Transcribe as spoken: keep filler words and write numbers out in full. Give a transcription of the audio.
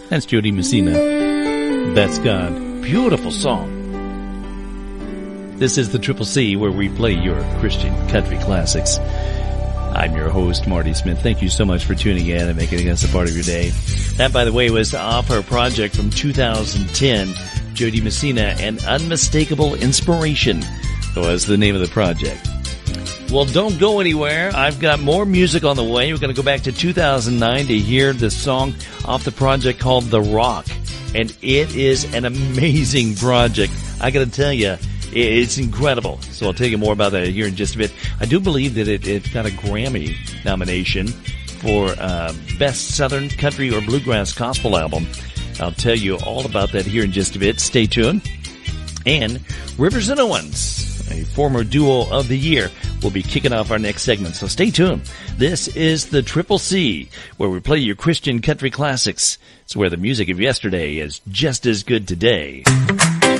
That's Jody Messina. That's God. Beautiful song. This is the Triple C, where we play your Christian country classics. I'm your host, Marty Smith. Thank you so much for tuning in and making us a part of your day. That, by the way, was off her project from two thousand ten, Jody Messina, An Unmistakable Inspiration was the name of the project. Well, don't go anywhere. I've got more music on the way. We're going to go back to two thousand nine to hear the song off the project called The Rock. And it is an amazing project. I got to tell you, it's incredible. So I'll tell you more about that here in just a bit. I do believe that it, it got a Grammy nomination for uh, Best Southern Country or Bluegrass Gospel Album. I'll tell you all about that here in just a bit. Stay tuned. And Rivers and Owens, a former Duo of the Year, will be kicking off our next segment. So stay tuned. This is the Triple C, where we play your Christian country classics. It's where the music of yesterday is just as good today.